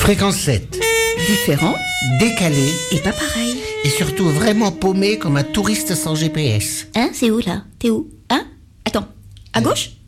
Fréquence 7. Différent Décalé. et pas pareil. Et surtout vraiment paumé comme un touriste sans GPS. Hein, c'est où là? T'es où? Hein? Attends, à gauche?